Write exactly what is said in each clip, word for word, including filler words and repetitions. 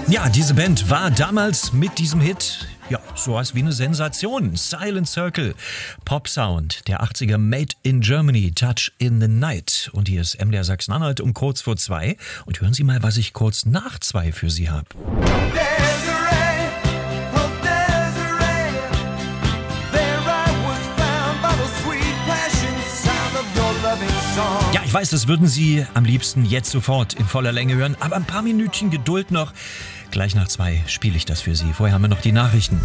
Ja, diese Band war damals mit diesem Hit, ja, sowas wie eine Sensation. Silent Circle, Pop-Sound der achtziger, Made in Germany, Touch in the Night. Und hier ist M D R Sachsen-Anhalt um kurz vor zwei. Und hören Sie mal, was ich kurz nach zwei für Sie habe. Ja, ich weiß, das würden Sie am liebsten jetzt sofort in voller Länge hören, aber ein paar Minütchen Geduld noch. Gleich nach zwei spiele ich das für Sie. Vorher haben wir noch die Nachrichten.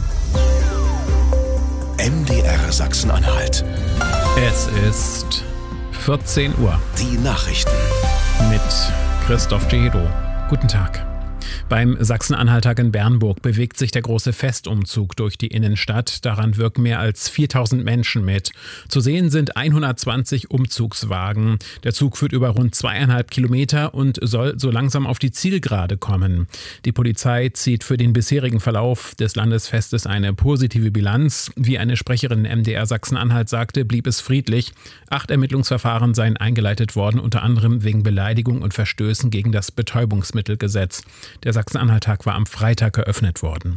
M D R Sachsen-Anhalt. Es ist vierzehn Uhr. Die Nachrichten. Mit Christoph Cedo. Guten Tag. Beim Sachsen-Anhalttag in Bernburg bewegt sich der große Festumzug durch die Innenstadt. Daran wirken mehr als viertausend Menschen mit. Zu sehen sind hundertzwanzig Umzugswagen. Der Zug führt über rund zweieinhalb Kilometer und soll so langsam auf die Zielgerade kommen. Die Polizei zieht für den bisherigen Verlauf des Landesfestes eine positive Bilanz. Wie eine Sprecherin M D R Sachsen-Anhalt sagte, blieb es friedlich. Acht Ermittlungsverfahren seien eingeleitet worden, unter anderem wegen Beleidigung und Verstößen gegen das Betäubungsmittelgesetz. Der Sachsen-Anhalt-Tag war am Freitag eröffnet worden.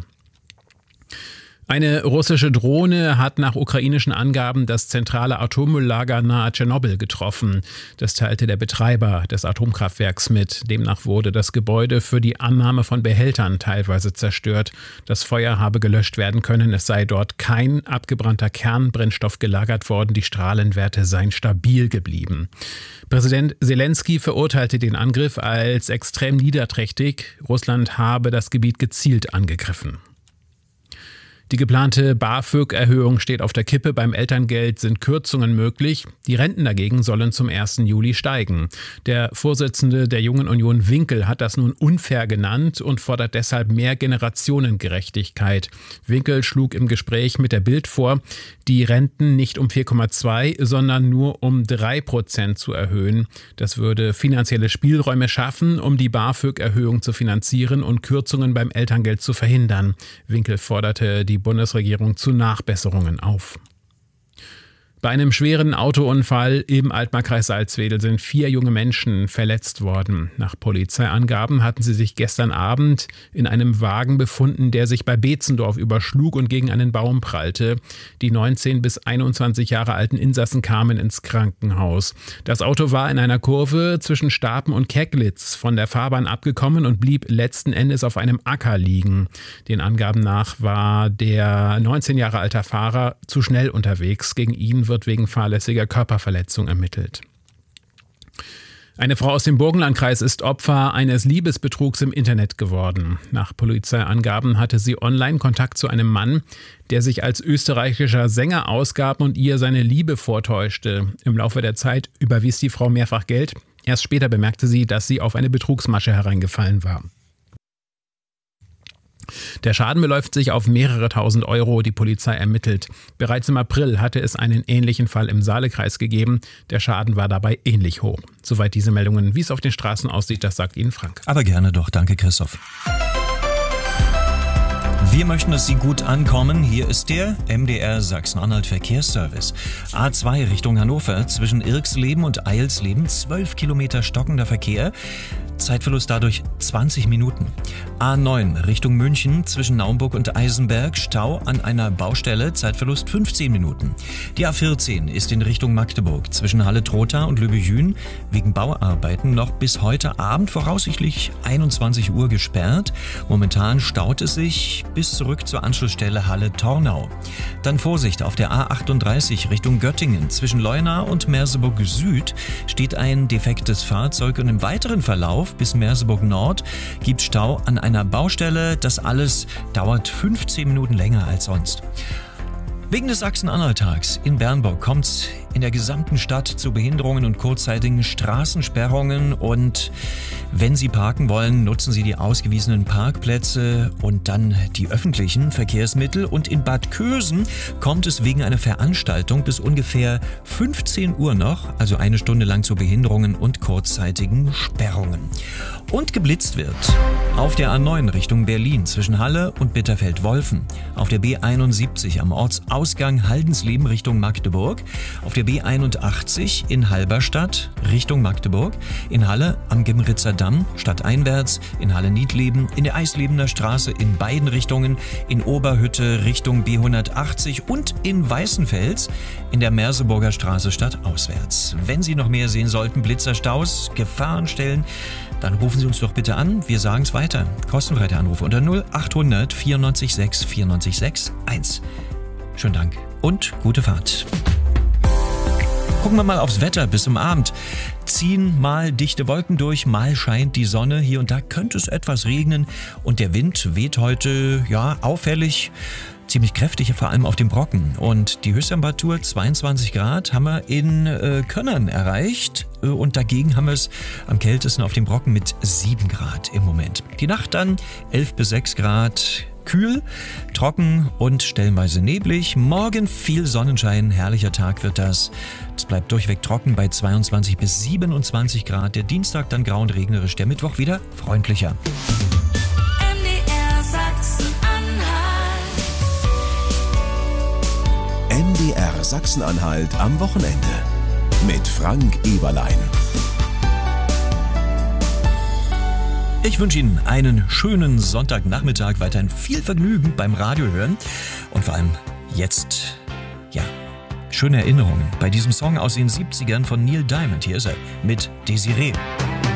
Eine russische Drohne hat nach ukrainischen Angaben das zentrale Atommülllager nahe Tschernobyl getroffen. Das teilte der Betreiber des Atomkraftwerks mit. Demnach wurde das Gebäude für die Annahme von Behältern teilweise zerstört. Das Feuer habe gelöscht werden können. Es sei dort kein abgebrannter Kernbrennstoff gelagert worden. Die Strahlenwerte seien stabil geblieben. Präsident Zelensky verurteilte den Angriff als extrem niederträchtig. Russland habe das Gebiet gezielt angegriffen. Die geplante BAföG-Erhöhung steht auf der Kippe. Beim Elterngeld sind Kürzungen möglich. Die Renten dagegen sollen zum ersten Juli steigen. Der Vorsitzende der Jungen Union Winkel hat das nun unfair genannt und fordert deshalb mehr Generationengerechtigkeit. Winkel schlug im Gespräch mit der Bild vor, die Renten nicht um vier Komma zwei, sondern nur um drei Prozent zu erhöhen. Das würde finanzielle Spielräume schaffen, um die BAföG-Erhöhung zu finanzieren und Kürzungen beim Elterngeld zu verhindern. Winkel forderte die Bundesregierung zu Nachbesserungen auf. Bei einem schweren Autounfall im Altmarkkreis Salzwedel sind vier junge Menschen verletzt worden. Nach Polizeiangaben hatten sie sich gestern Abend in einem Wagen befunden, der sich bei Beetzendorf überschlug und gegen einen Baum prallte. Die neunzehn bis einundzwanzig Jahre alten Insassen kamen ins Krankenhaus. Das Auto war in einer Kurve zwischen Stapen und Keglitz von der Fahrbahn abgekommen und blieb letzten Endes auf einem Acker liegen. Den Angaben nach war der neunzehn Jahre alte Fahrer zu schnell unterwegs. Gegen ihn wird wegen fahrlässiger Körperverletzung ermittelt. Eine Frau aus dem Burgenlandkreis ist Opfer eines Liebesbetrugs im Internet geworden. Nach Polizeiangaben hatte sie online Kontakt zu einem Mann, der sich als österreichischer Sänger ausgab und ihr seine Liebe vortäuschte. Im Laufe der Zeit überwies die Frau mehrfach Geld. Erst später bemerkte sie, dass sie auf eine Betrugsmasche hereingefallen war. Der Schaden beläuft sich auf mehrere tausend Euro, die Polizei ermittelt. Bereits im April hatte es einen ähnlichen Fall im Saalekreis gegeben. Der Schaden war dabei ähnlich hoch. Soweit diese Meldungen. Wie es auf den Straßen aussieht, das sagt Ihnen Frank. Aber gerne doch. Danke, Christoph. Wir möchten, dass Sie gut ankommen. Hier ist der M D R Sachsen-Anhalt Verkehrsservice. A zwei Richtung Hannover zwischen Irksleben und Eilsleben, zwölf Kilometer stockender Verkehr. Zeitverlust dadurch zwanzig Minuten. A neun Richtung München zwischen Naumburg und Eisenberg, Stau an einer Baustelle, Zeitverlust fünfzehn Minuten. Die A vierzehn ist in Richtung Magdeburg zwischen Halle-Trotha und Lübbe-Jühn wegen Bauarbeiten noch bis heute Abend voraussichtlich einundzwanzig Uhr gesperrt. Momentan staut es sich bis zurück zur Anschlussstelle Halle-Tornau. Dann Vorsicht, auf der A achtunddreißig Richtung Göttingen zwischen Leuna und Merseburg Süd steht ein defektes Fahrzeug und im weiteren Verlauf bis Merseburg Nord gibt Stau an einer Baustelle. Das alles dauert fünfzehn Minuten länger als sonst. Wegen des Sachsen-Anhalt-Tags in Bernburg kommt es in der gesamten Stadt zu Behinderungen und kurzzeitigen Straßensperrungen. Und wenn Sie parken wollen, nutzen Sie die ausgewiesenen Parkplätze und dann die öffentlichen Verkehrsmittel. Und in Bad Kösen kommt es wegen einer Veranstaltung bis ungefähr fünfzehn Uhr noch, also eine Stunde lang, zu Behinderungen und kurzzeitigen Sperrungen. Und geblitzt wird auf der A neun Richtung Berlin zwischen Halle und Bitterfeld-Wolfen, auf der B einundsiebzig am Ortsausgang Haldensleben Richtung Magdeburg, auf der B einundachtzig in Halberstadt Richtung Magdeburg, in Halle am Gimritzer Damm stadteinwärts, in Halle-Niedleben, in der Eislebener Straße in beiden Richtungen, in Oberhütte Richtung B hundertachtzig und in Weißenfels in der Merseburger Straße stadtauswärts. Wenn Sie noch mehr sehen sollten, Blitzerstaus, Gefahrenstellen, dann rufen Sie uns doch bitte an. Wir sagen es weiter. Kostenfrei der Anruf unter null achthundert vierundneunzig sechs vierundneunzig sechs eins. Schönen Dank und gute Fahrt. Gucken wir mal aufs Wetter bis zum Abend. Ziehen mal dichte Wolken durch, mal scheint die Sonne. Hier und da könnte es etwas regnen und der Wind weht heute, ja, auffällig, ziemlich kräftig, vor allem auf dem Brocken. Und die Höchsttemperatur zweiundzwanzig Grad haben wir in äh, Könnern erreicht. Und dagegen haben wir es am kältesten auf dem Brocken mit sieben Grad im Moment. Die Nacht dann elf bis sechs Grad. Kühl, trocken und stellenweise neblig. Morgen viel Sonnenschein, herrlicher Tag wird das. Es bleibt durchweg trocken bei zweiundzwanzig bis siebenundzwanzig Grad. Der Dienstag dann grau und regnerisch, der Mittwoch wieder freundlicher. M D R Sachsen-Anhalt. M D R Sachsen-Anhalt am Wochenende mit Frank Eberlein. Ich wünsche Ihnen einen schönen Sonntagnachmittag, weiterhin viel Vergnügen beim Radio hören und vor allem jetzt, ja, schöne Erinnerungen bei diesem Song aus den siebzigern von Neil Diamond. Hier ist er mit Desiree.